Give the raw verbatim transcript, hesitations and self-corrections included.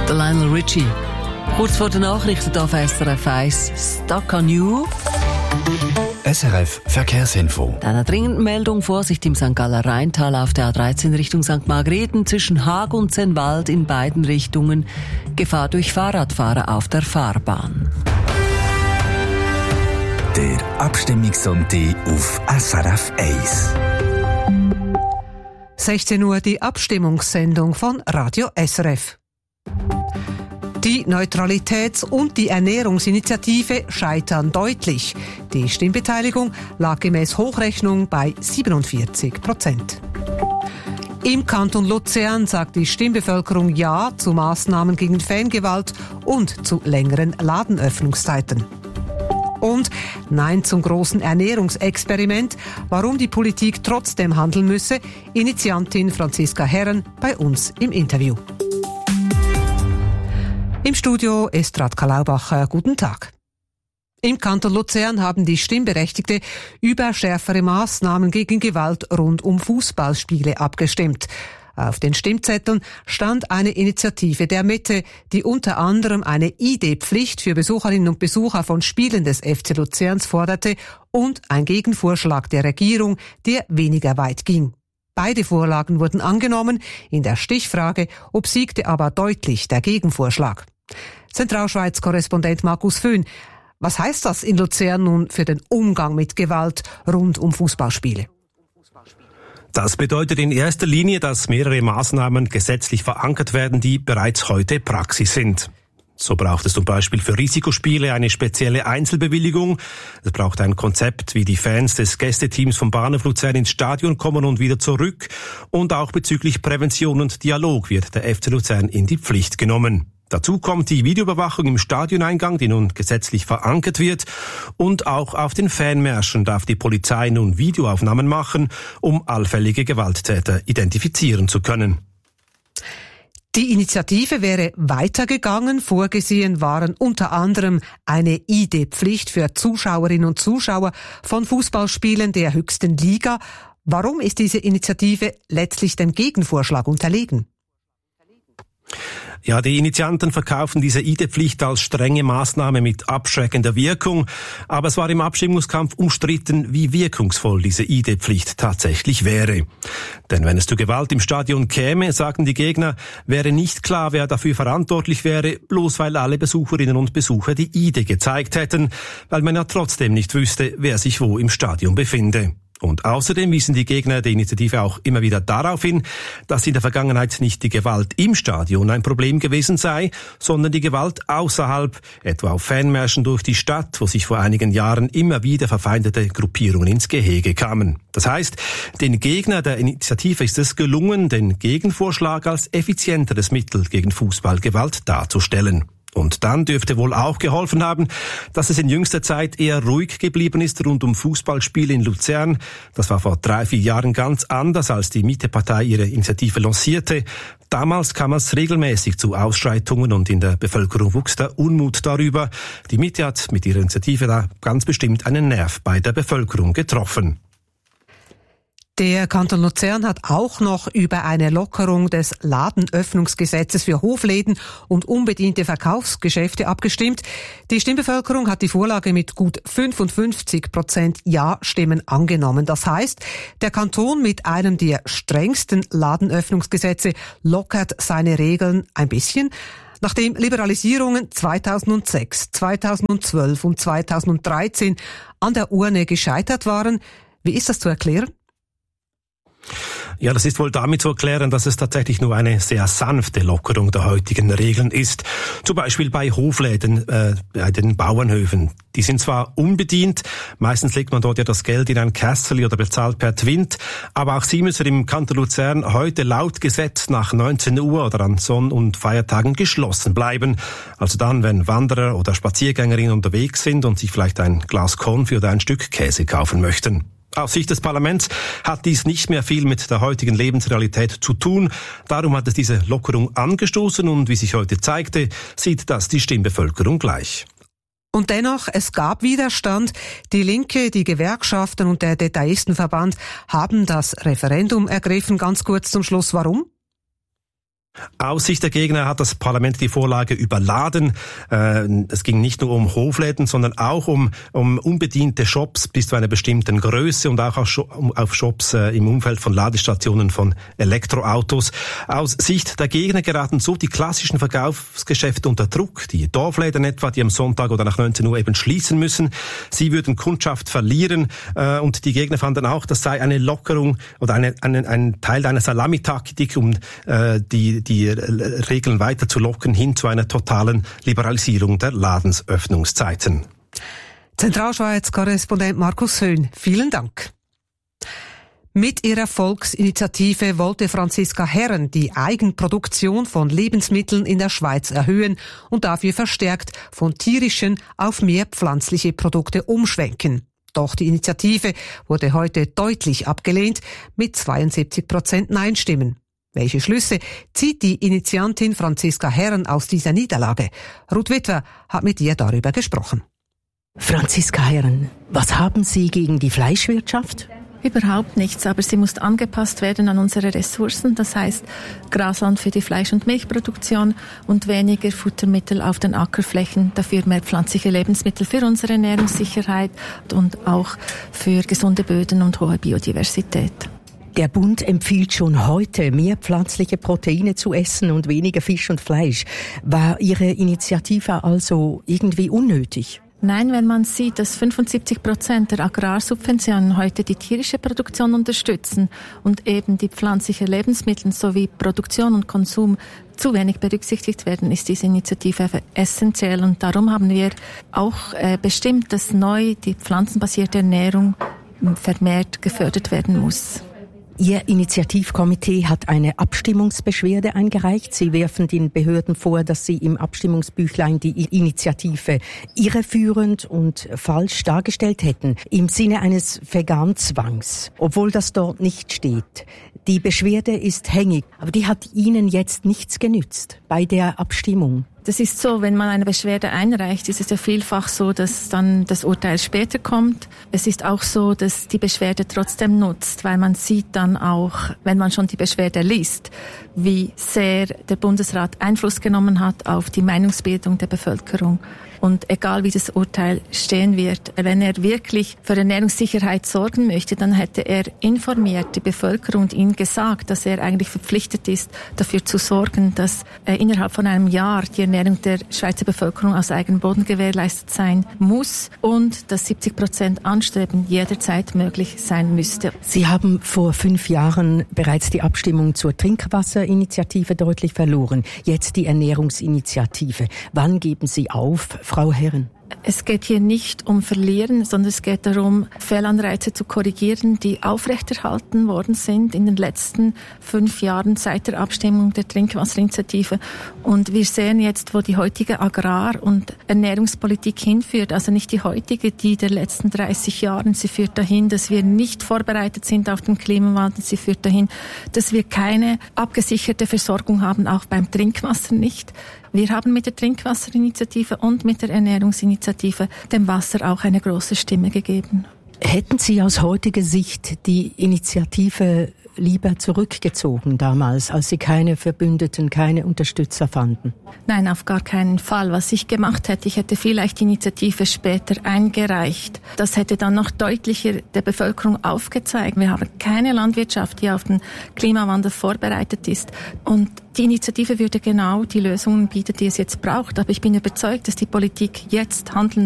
der Lionel Richie. Kurz vor den Nachrichten auf S R F eins, Stuck on You. S R F Verkehrsinfo. Eine dringende Meldung: Vorsicht im Sankt Galler Rheintal auf der A dreizehn Richtung Sankt Margrethen zwischen Haag und Zenwald in beiden Richtungen. Gefahr durch Fahrradfahrer auf der Fahrbahn. Der Abstimmungssonntag auf S R F eins. sechzehn Uhr die Abstimmungssendung von Radio S R F. Die Neutralitäts- und die Ernährungsinitiative scheitern deutlich. Die Stimmbeteiligung lag gemäß Hochrechnung bei siebenundvierzig Prozent. Im Kanton Luzern sagt die Stimmbevölkerung Ja zu Maßnahmen gegen Fangewalt und zu längeren Ladenöffnungszeiten. Und Nein zum großen Ernährungsexperiment, warum die Politik trotzdem handeln müsse, Initiantin Franziska Herren bei uns im Interview. Im Studio Estrat Kalaubacher, guten Tag. Im Kanton Luzern haben die Stimmberechtigte über schärfere Maßnahmen gegen Gewalt rund um Fußballspiele abgestimmt. Auf den Stimmzetteln stand eine Initiative der Mitte, die unter anderem eine I D-Pflicht für Besucherinnen und Besucher von Spielen des F C Luzerns forderte und ein Gegenvorschlag der Regierung, der weniger weit ging. Beide Vorlagen wurden angenommen. In der Stichfrage obsiegte aber deutlich der Gegenvorschlag. Zentralschweiz-Korrespondent Markus Föhn. Was heißt das in Luzern nun für den Umgang mit Gewalt rund um Fußballspiele? Das bedeutet in erster Linie, dass mehrere Maßnahmen gesetzlich verankert werden, die bereits heute Praxis sind. So braucht es zum Beispiel für Risikospiele eine spezielle Einzelbewilligung. Es braucht ein Konzept, wie die Fans des Gästeteams vom Bahnhof Luzern ins Stadion kommen und wieder zurück. Und auch bezüglich Prävention und Dialog wird der F C Luzern in die Pflicht genommen. Dazu kommt die Videoüberwachung im Stadioneingang, die nun gesetzlich verankert wird. Und auch auf den Fanmärschen darf die Polizei nun Videoaufnahmen machen, um allfällige Gewalttäter identifizieren zu können. Die Initiative wäre weitergegangen. Vorgesehen waren unter anderem eine I D-Pflicht für Zuschauerinnen und Zuschauer von Fußballspielen der höchsten Liga. Warum ist diese Initiative letztlich dem Gegenvorschlag unterlegen? Ja, die Initianten verkaufen diese I D-Pflicht als strenge Maßnahme mit abschreckender Wirkung. Aber es war im Abstimmungskampf umstritten, wie wirkungsvoll diese I D-Pflicht tatsächlich wäre. Denn wenn es zu Gewalt im Stadion käme, sagten die Gegner, wäre nicht klar, wer dafür verantwortlich wäre, bloß weil alle Besucherinnen und Besucher die I D gezeigt hätten, weil man ja trotzdem nicht wüsste, wer sich wo im Stadion befinde. Und außerdem wiesen die Gegner der Initiative auch immer wieder darauf hin, dass in der Vergangenheit nicht die Gewalt im Stadion ein Problem gewesen sei, sondern die Gewalt außerhalb, etwa auf Fanmärschen durch die Stadt, wo sich vor einigen Jahren immer wieder verfeindete Gruppierungen ins Gehege kamen. Das heißt, den Gegner der Initiative ist es gelungen, den Gegenvorschlag als effizienteres Mittel gegen Fußballgewalt darzustellen. Und dann dürfte wohl auch geholfen haben, dass es in jüngster Zeit eher ruhig geblieben ist rund um Fußballspiele in Luzern. Das war vor drei, vier Jahren ganz anders, als die Mitte-Partei ihre Initiative lancierte. Damals kam es regelmäßig zu Ausschreitungen und in der Bevölkerung wuchs der Unmut darüber. Die Mitte hat mit ihrer Initiative da ganz bestimmt einen Nerv bei der Bevölkerung getroffen. Der Kanton Luzern hat auch noch über eine Lockerung des Ladenöffnungsgesetzes für Hofläden und unbediente Verkaufsgeschäfte abgestimmt. Die Stimmbevölkerung hat die Vorlage mit gut fünfundfünfzig Prozent Ja-Stimmen angenommen. Das heißt, der Kanton mit einem der strengsten Ladenöffnungsgesetze lockert seine Regeln ein bisschen. Nachdem Liberalisierungen zweitausendsechs, zweitausendzwölf und zweitausenddreizehn an der Urne gescheitert waren, wie ist das zu erklären? Ja, das ist wohl damit zu erklären, dass es tatsächlich nur eine sehr sanfte Lockerung der heutigen Regeln ist. Zum Beispiel bei Hofläden, äh, bei den Bauernhöfen. Die sind zwar unbedient, meistens legt man dort ja das Geld in ein Kässeli oder bezahlt per Twint, aber auch sie müssen im Kanton Luzern heute laut Gesetz nach neunzehn Uhr oder an Sonn- und Feiertagen geschlossen bleiben. Also dann, wenn Wanderer oder Spaziergängerinnen unterwegs sind und sich vielleicht ein Glas Konfit oder ein Stück Käse kaufen möchten. Aus Sicht des Parlaments hat dies nicht mehr viel mit der heutigen Lebensrealität zu tun. Darum hat es diese Lockerung angestoßen und wie sich heute zeigte, sieht das die Stimmbevölkerung gleich. Und dennoch, es gab Widerstand. Die Linke, die Gewerkschaften und der Detaistenverband haben das Referendum ergriffen. Ganz kurz zum Schluss, warum? Aus Sicht der Gegner hat das Parlament die Vorlage überladen. Es ging nicht nur um Hofläden, sondern auch um, um unbediente Shops bis zu einer bestimmten Größe und auch auf Shops im Umfeld von Ladestationen von Elektroautos. Aus Sicht der Gegner geraten so die klassischen Verkaufsgeschäfte unter Druck. Die Dorfläden etwa, die am Sonntag oder nach neunzehn Uhr eben schließen müssen. Sie würden Kundschaft verlieren. Und die Gegner fanden auch, das sei eine Lockerung oder eine, eine, ein Teil einer Salamitaktik, um die die Regeln weiter zu locken hin zu einer totalen Liberalisierung der Ladensöffnungszeiten. Zentralschweiz-Korrespondent Markus Höhn, vielen Dank. Mit ihrer Volksinitiative wollte Franziska Herren die Eigenproduktion von Lebensmitteln in der Schweiz erhöhen und dafür verstärkt von tierischen auf mehr pflanzliche Produkte umschwenken. Doch die Initiative wurde heute deutlich abgelehnt mit zweiundsiebzig Prozent Nein-Stimmen. Welche Schlüsse zieht die Initiantin Franziska Herren aus dieser Niederlage? Ruth Witwer hat mit ihr darüber gesprochen. Franziska Herren, was haben Sie gegen die Fleischwirtschaft? Überhaupt nichts, aber sie muss angepasst werden an unsere Ressourcen. Das heißt Grasland für die Fleisch- und Milchproduktion und weniger Futtermittel auf den Ackerflächen, dafür mehr pflanzliche Lebensmittel für unsere Ernährungssicherheit und auch für gesunde Böden und hohe Biodiversität. Der Bund empfiehlt schon heute, mehr pflanzliche Proteine zu essen und weniger Fisch und Fleisch. War Ihre Initiative also irgendwie unnötig? Nein, wenn man sieht, dass fünfundsiebzig Prozent der Agrarsubventionen heute die tierische Produktion unterstützen und eben die pflanzlichen Lebensmittel sowie Produktion und Konsum zu wenig berücksichtigt werden, ist diese Initiative essentiell. Und darum haben wir auch äh, bestimmt, dass neu die pflanzenbasierte Ernährung vermehrt gefördert werden muss. Ihr Initiativkomitee hat eine Abstimmungsbeschwerde eingereicht. Sie werfen den Behörden vor, dass sie im Abstimmungsbüchlein die Initiative irreführend und falsch dargestellt hätten, im Sinne eines Veganzwangs, obwohl das dort nicht steht. Die Beschwerde ist hängig, aber die hat Ihnen jetzt nichts genützt bei der Abstimmung. Das ist so, wenn man eine Beschwerde einreicht, ist es ja vielfach so, dass dann das Urteil später kommt. Es ist auch so, dass die Beschwerde trotzdem nutzt, weil man sieht dann auch, wenn man schon die Beschwerde liest, wie sehr der Bundesrat Einfluss genommen hat auf die Meinungsbildung der Bevölkerung. Und egal wie das Urteil stehen wird, wenn er wirklich für Ernährungssicherheit sorgen möchte, dann hätte er informiert die Bevölkerung und ihnen gesagt, dass er eigentlich verpflichtet ist, dafür zu sorgen, dass äh, innerhalb von einem Jahr die Ernährung der Schweizer Bevölkerung aus eigenem Boden gewährleistet sein muss und dass siebzig Prozent Anstreben jederzeit möglich sein müsste. Sie haben vor fünf Jahren bereits die Abstimmung zur Trinkwasserinitiative deutlich verloren. Jetzt die Ernährungsinitiative. Wann geben Sie auf, Frau Herren? Es geht hier nicht um Verlieren, sondern es geht darum, Fehlanreize zu korrigieren, die aufrechterhalten worden sind in den letzten fünf Jahren seit der Abstimmung der Trinkwasserinitiative. Und wir sehen jetzt, wo die heutige Agrar- und Ernährungspolitik hinführt. Also nicht die heutige, die der letzten dreißig Jahren. Sie führt dahin, dass wir nicht vorbereitet sind auf den Klimawandel. Sie führt dahin, dass wir keine abgesicherte Versorgung haben, auch beim Trinkwasser nicht. Wir haben mit der Trinkwasserinitiative und mit der Ernährungsinitiative dem Wasser auch eine große Stimme gegeben. Hätten Sie aus heutiger Sicht die Initiative lieber zurückgezogen damals, als Sie keine Verbündeten, keine Unterstützer fanden? Nein, auf gar keinen Fall. Was ich gemacht hätte, ich hätte vielleicht die Initiative später eingereicht. Das hätte dann noch deutlicher der Bevölkerung aufgezeigt. Wir haben keine Landwirtschaft, die auf den Klimawandel vorbereitet ist. Und die Initiative würde genau die Lösungen bieten, die es jetzt braucht. Aber ich bin überzeugt, dass die Politik jetzt handeln